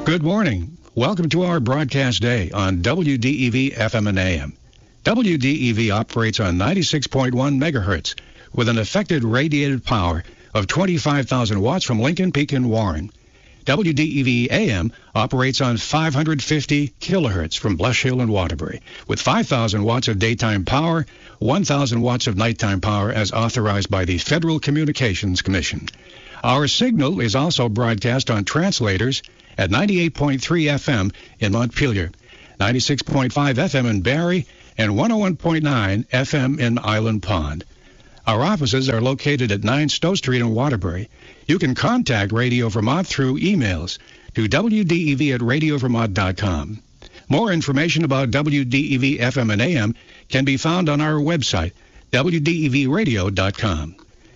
Good morning. Welcome to our broadcast day on WDEV FM and AM. WDEV operates on 96.1 megahertz with an effective radiated power of 25,000 watts from Lincoln Peak and Warren. WDEV AM operates on 550 kilohertz from Blush Hill and Waterbury with 5,000 watts of daytime power, 1,000 watts of nighttime power as authorized by the Federal Communications Commission. Our signal is also broadcast on translators at 98.3 FM in Montpelier, 96.5 FM in Barrie, and 101.9 FM in Island Pond. Our offices are located at 9 Stowe Street in Waterbury. You can contact Radio Vermont through emails to wdev@radiovermont.com. More information about WDEV FM and AM can be found on our website, wdevradio.com.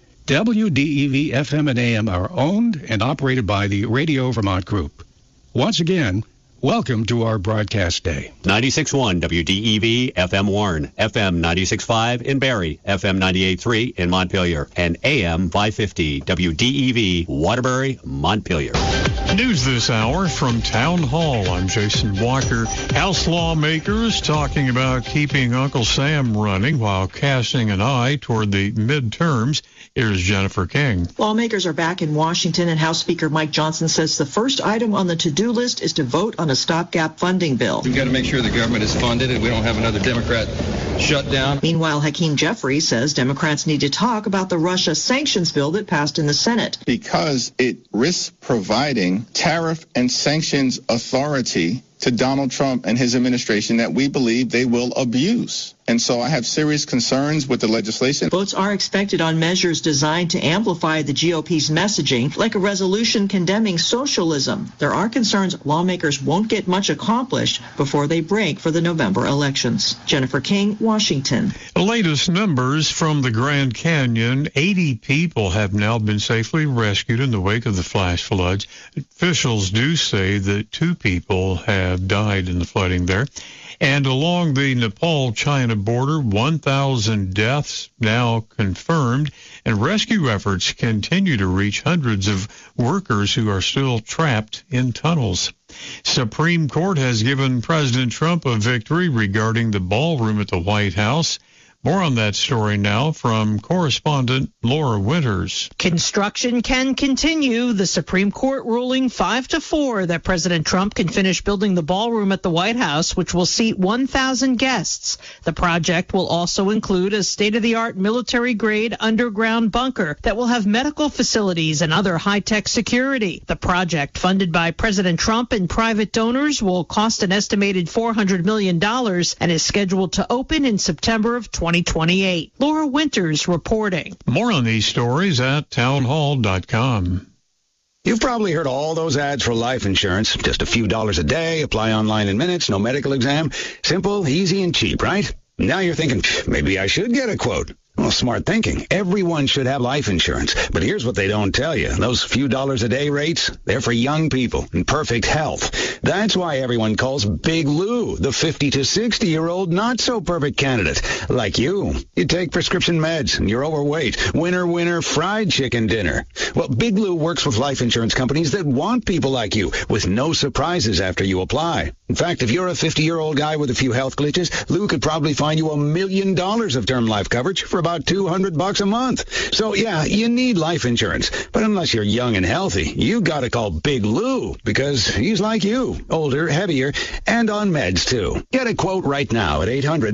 WDEV FM and AM are owned and operated by the Radio Vermont Group. Once again, welcome to our broadcast day. 96.1 WDEV FM Warren, FM 96.5 in Barrie, FM 98.3 in Montpelier, and AM 550 WDEV Waterbury, Montpelier. News this hour from Town Hall. I'm Jason Walker. House lawmakers talking about keeping Uncle Sam running while casting an eye toward the midterms. Here's Jennifer King. Lawmakers are back in Washington, and House Speaker Mike Johnson says the first item on the to-do list is to vote on a stopgap funding bill. We've got to make sure the government is funded and we don't have another Democrat shutdown. Meanwhile, Hakeem Jeffries says Democrats need to talk about the Russia sanctions bill that passed in the Senate. Because it risks providing tariff and sanctions authority to Donald Trump and his administration that we believe they will abuse. And so I have serious concerns with the legislation. Votes are expected on measures designed to amplify the GOP's messaging, like a resolution condemning socialism. There are concerns lawmakers won't get much accomplished before they break for the November elections. Jennifer King, Washington. The latest numbers from the Grand Canyon, 80 people have now been safely rescued in the wake of the flash floods. Officials do say that 2 people have died in the flooding there. And along the Nepal-China border, 1,000 deaths now confirmed, and rescue efforts continue to reach hundreds of workers who are still trapped in tunnels. Supreme Court has given President Trump a victory regarding the ballroom at the White House. More on that story now from correspondent Laura Winters. Construction can continue. The Supreme Court ruling 5-4 that President Trump can finish building the ballroom at the White House, which will seat 1,000 guests. The project will also include a state-of-the-art military-grade underground bunker that will have medical facilities and other high-tech security. The project, funded by President Trump and private donors, will cost an estimated $400 million and is scheduled to open in September of 2028. Laura Winters reporting. More on these stories at townhall.com. You've probably heard all those ads for life insurance. Just a few dollars a day, apply online in minutes, no medical exam. Simple, easy, and cheap, right? Now you're thinking, maybe I should get a quote. Well, smart thinking. Everyone should have life insurance. But here's what they don't tell you. Those few dollars a day rates, they're for young people in perfect health. That's why everyone calls Big Lou the 50 to 60-year-old not-so-perfect candidate. Like you. You take prescription meds and you're overweight. Winner, fried chicken dinner. Well, Big Lou works with life insurance companies that want people like you with no surprises after you apply. In fact, if you're a 50-year-old guy with a few health glitches, Lou could probably find you $1 million of term life coverage for about $200 a month. So, yeah, you need life insurance. But unless you're young and healthy, you got to call Big Lou because he's like you, older, heavier, and on meds, too. Get a quote right now at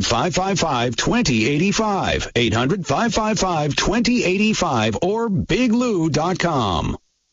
800-555-2085, 800-555-2085, or biglou.com.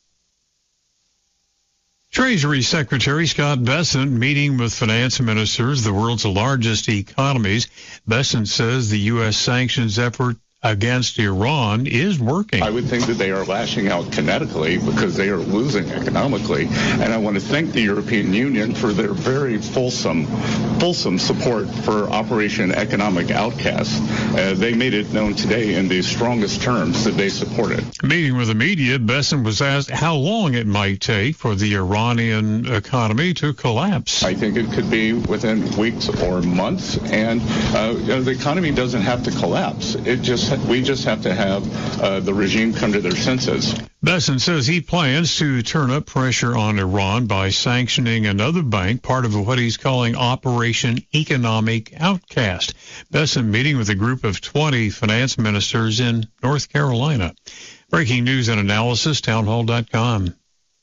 Treasury Secretary Scott Bessent meeting with finance ministers, the world's largest economies. Bessent says the U.S. sanctions effort against Iran is working. I would think that they are lashing out kinetically because they are losing economically. And I want to thank the European Union for their very fulsome support for Operation Economic Outcast. They made it known today in the strongest terms that they support it. Meeting with the media, Bessent was asked how long it might take for the Iranian economy to collapse. I think it could be within weeks or months. And the economy doesn't have to collapse. It just We just have to have the regime come to their senses. Besson says he plans to turn up pressure on Iran by sanctioning another bank, part of what he's calling Operation Economic Outcast. Besson meeting with a group of 20 finance ministers in North Carolina. Breaking news and analysis, townhall.com.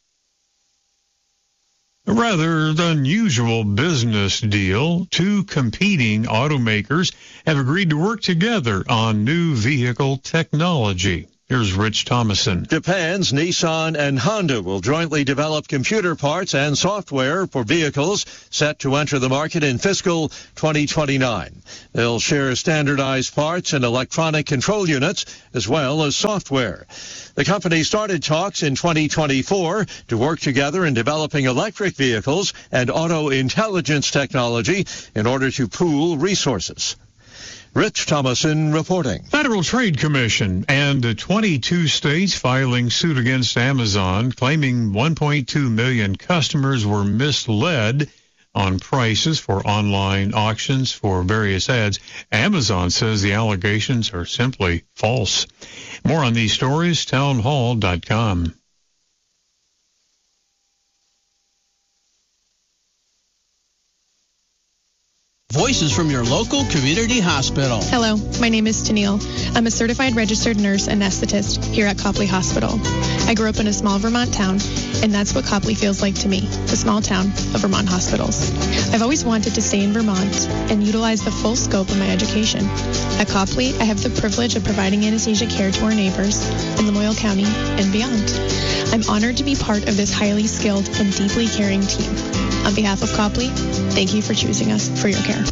A rather unusual business deal. Two competing automakers have agreed to work together on new vehicle technology. Here's Rich Thomason. Japan's Nissan and Honda will jointly develop computer parts and software for vehicles set to enter the market in fiscal 2029. They'll share standardized parts and electronic control units as well as software. The company started talks in 2024 to work together in developing electric vehicles and auto intelligence technology in order to pool resources. Rich Thomason reporting. Federal Trade Commission and 22 states filing suit against Amazon, claiming 1.2 million customers were misled on prices for online auctions for various ads. Amazon says the allegations are simply false. More on these stories, townhall.com. Voices from your local community hospital. Hello, my name is Tennille. I'm a certified registered nurse anesthetist here at Copley Hospital. I grew up in a small Vermont town, and that's what Copley feels like to me, the small town of Vermont hospitals. I've always wanted to stay in Vermont and utilize the full scope of my education. At Copley, I have the privilege of providing anesthesia care to our neighbors in Lamoille County and beyond. I'm honored to be part of this highly skilled and deeply caring team. On behalf of Copley, thank you for choosing us for your care.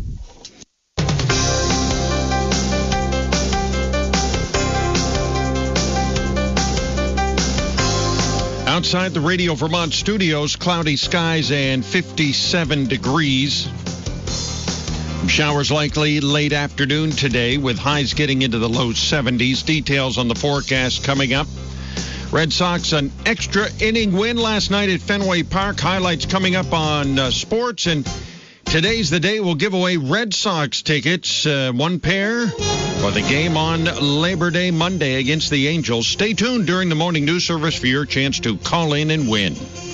Outside the Radio Vermont studios, cloudy skies and 57 degrees. Showers likely late afternoon today with highs getting into the low 70s. Details on the forecast coming up. Red Sox an extra inning win last night at Fenway Park. Highlights coming up on sports. And today's the day we'll give away Red Sox tickets, one pair for the game on Labor Day Monday against the Angels. Stay tuned during the morning news service for your chance to call in and win.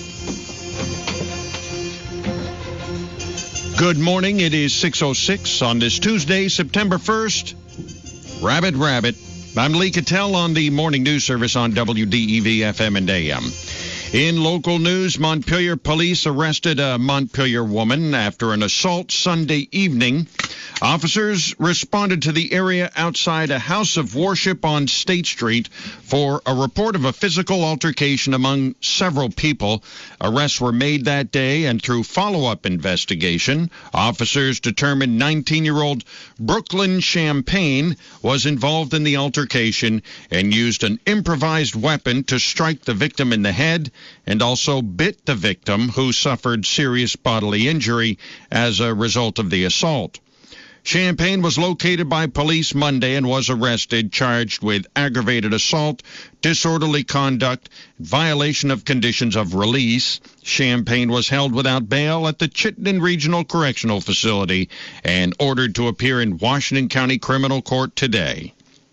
Good morning. It is 6:06 on this Tuesday, September 1st. Rabbit. I'm Lee Cattell on the morning news service on WDEV FM and AM. In local news, Montpelier police arrested a Montpelier woman after an assault Sunday evening. Officers responded to the area outside a house of worship on State Street for a report of a physical altercation among several people. Arrests were made that day, and through follow-up investigation, officers determined 19-year-old Brooklyn Champagne was involved in the altercation and used an improvised weapon to strike the victim in the head and also bit the victim, who suffered serious bodily injury as a result of the assault. Champagne was located by police Monday and was arrested, charged with aggravated assault, disorderly conduct, violation of conditions of release. Champagne was held without bail at the Chittenden Regional Correctional Facility and ordered to appear in Washington County Criminal Court today.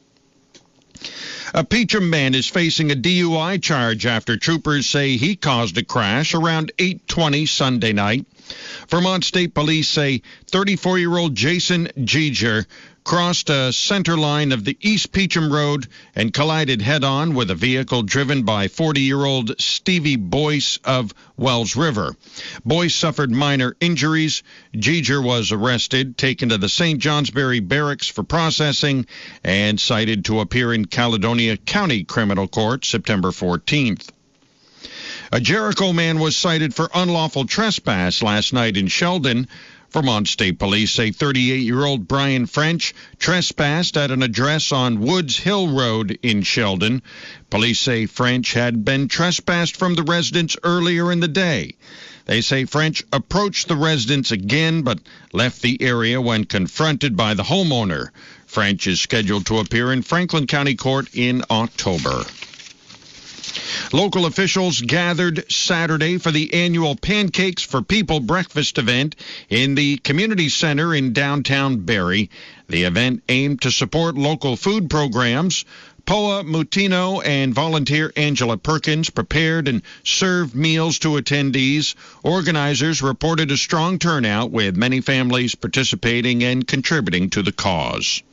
A Peacham man is facing a DUI charge after troopers say he caused a crash around 8:20 Sunday night. Vermont State Police say 34-year-old Jason Giger crossed a center line of the East Peacham Road and collided head-on with a vehicle driven by 40-year-old Stevie Boyce of Wells River. Boyce suffered minor injuries. Giger was arrested, taken to the St. Johnsbury Barracks for processing, and cited to appear in Caledonia County Criminal Court September 14th. A Jericho man was cited for unlawful trespass last night in Sheldon. Vermont State Police say 38-year-old Brian French trespassed at an address on Woods Hill Road in Sheldon. Police say French had been trespassed from the residence earlier in the day. They say French approached the residence again but left the area when confronted by the homeowner. French is scheduled to appear in Franklin County Court in October. Local officials gathered Saturday for the annual Pancakes for People breakfast event in the community center in downtown Barrie. The event aimed to support local food programs. Poa Mutino and volunteer Angela Perkins prepared and served meals to attendees. Organizers reported a strong turnout, with many families participating and contributing to the cause.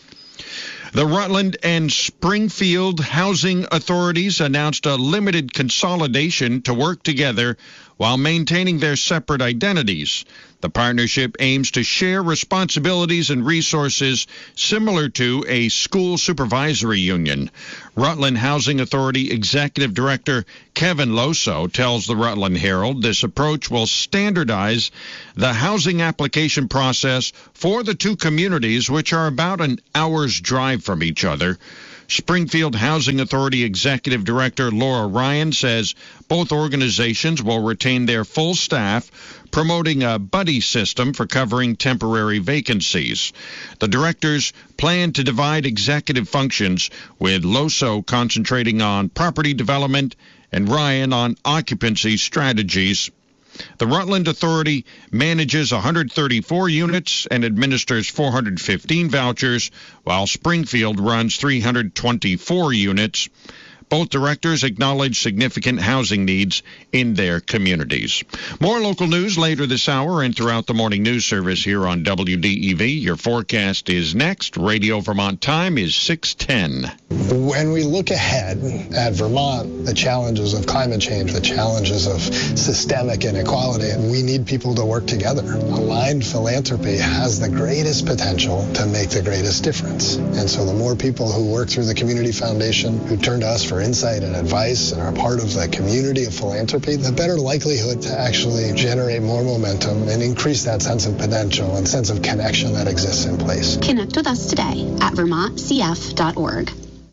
The Rutland and Springfield housing authorities announced a limited consolidation to work together while maintaining their separate identities. The partnership aims to share responsibilities and resources similar to a school supervisory union. Rutland Housing Authority Executive Director Kevin Loso tells the Rutland Herald this approach will standardize the housing application process for the two communities, which are about an hour's drive from each other. Springfield Housing Authority Executive Director Laura Ryan says both organizations will retain their full staff, promoting a buddy system for covering temporary vacancies. The directors plan to divide executive functions, with Loso concentrating on property development and Ryan on occupancy strategies. The Rutland Authority manages 134 units and administers 415 vouchers, while Springfield runs 324 units. Both directors acknowledge significant housing needs in their communities. More local news later this hour and throughout the morning news service here on WDEV. Your forecast is next. Radio Vermont time is 6:10. When we look ahead at Vermont, the challenges of climate change, the challenges of systemic inequality, we need people to work together. Aligned philanthropy has the greatest potential to make the greatest difference. And so the more people who work through the Community Foundation, who turn to us for insight and advice and are part of the community of philanthropy, the better likelihood to actually generate more momentum and increase that sense of potential and sense of connection that exists in place. Connect with us today at vermontcf.org.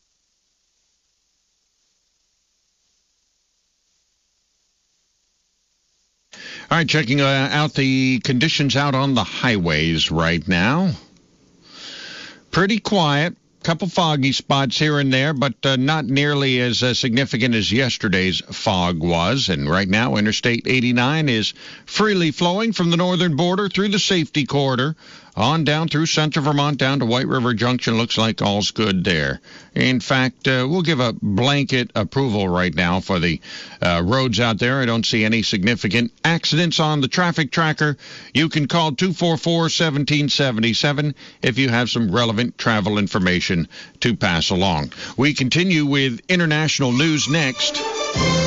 All right, checking out the conditions out on the highways right now. Pretty quiet. Couple foggy spots here and there, but not nearly as significant as yesterday's fog was. And right now, Interstate 89 is freely flowing from the northern border through the safety corridor on down through central Vermont down to White River Junction. Looks like all's good there. In fact, we'll give a blanket approval right now for the roads out there. I don't see any significant accidents on the traffic tracker. You can call 244-1777 if you have some relevant travel information to pass along. We continue with international news next.